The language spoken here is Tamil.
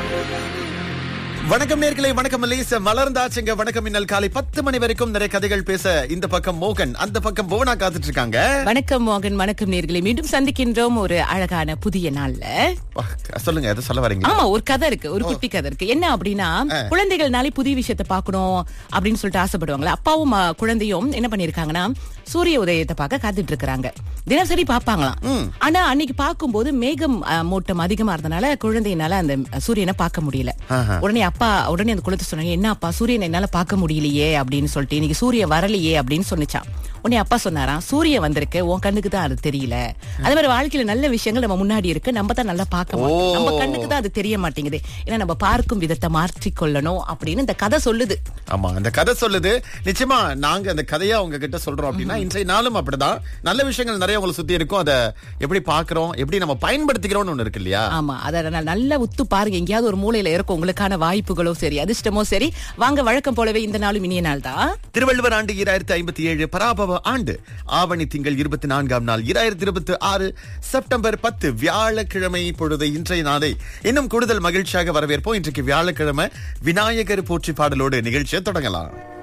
வணக்கம் நேர்களே, வணக்கம் மலேசியா. மலர்ந்தாச்சுங்க. வணக்கம் மின்னல். காலை 10 மணி வரைக்கும் நிறைய கதைகள் பேச இந்த பக்கம் மோகன், அந்த பக்கம் புவனா காத்துட்டு இருக்காங்க. வணக்கம் மோகன், வணக்கம் நேர்களே. மீண்டும் சந்திக்கின்றோம் ஒரு அழகான புதிய நாள்ல. சொல்லுங்க, எதை சொல்ல வரீங்க? ஆமா, ஒரு கதை இருக்கு, ஒரு குட்டி கதை இருக்கு. என்ன அப்படின்னா, குழந்தைகள்னாலே புதிய விஷயத்தை பார்க்கணும் அப்படின்னு சொல்லிட்டு ஆசைப்படுவாங்களா. அப்பாவும் குழந்தையும் என்ன பண்ணிருக்காங்கன்னா, சூரிய உதயத்தை பார்க்க காத்துட்டு இருக்காங்க. தினசரி பாப்பாங்களாம். ஆனா அன்னைக்கு பார்க்கும்போது மேகம் மூட்டம் அதிகமா இருந்தனால குழந்தையினால அந்த சூரியனை பார்க்க முடியல. உடனே அந்த குழந்தை சொன்னாங்க, என்ன அப்பா, சூரியனை என்னால பார்க்க முடியலையே அப்படின்னு சொல்லிட்டு, இன்னைக்கு சூரியன் வரலையே அப்படின்னு சொன்னிச்சான். உடனே அப்பா சொன்னாராம், சூரியன் வந்திருக்கு, உன் கண்ணுக்கு தான் அது தெரியல. அதே மாதிரி வாழ்க்கையில நல்ல விஷயங்கள் நம்ம முன்னாடி இருக்கு, நம்ம தான் நல்லா பார்க்க மாட்டோம், நம்ம கண்ணுக்கு தான் அது தெரிய மாட்டேங்குது. ஏன்னா நம்ம பார்க்கும் விதத்தை மாற்றிக்கொள்ளணும் அப்படின்னு இந்த கதை சொல்லுது. ஆமா, அந்த கதை சொல்லுது. நிச்சயமா நாங்க அந்த கதையா உங்ககிட்ட சொல்றோம் அப்படின்னா, இன்றைய நாளும் அப்படிதான். நல்ல விஷயங்கள் நிறைய உங்களை சுத்தி இருக்கும். அதை எப்படி பாக்குறோம், எப்படி நம்ம பயன்படுத்திக்கிறோம்னு ஒண்ணு இருக்கு இல்லையா? ஆமா, அத நல்லா உத்து பாருங்க. எங்கேயாவது ஒரு மூலையில இருக்கும் உங்களுக்கான வாய்ப்புகளோ சரி, அதிர்ஷ்டமோ சரி. வாங்க, வழக்கம் போலவே இந்த நாளும் இனிய நாள் தான். திருவள்ளுவர் ஆண்டு 2057, பராபவ ஆண்டு ஆவணி திங்கள் 24ஆம் நாள் 2026 செப்டம்பர் 10 வியாழக்கிழமை பொழுது இன்றைய நாளை இன்னும் கூடுதல் மகிழ்ச்சியாக வரவேற்போம். இன்றைக்கு வியாழக்கிழமை. விநாயகர் போற்றி பாடலோடு நிகழ்ச்சியை தொடங்கலாம்.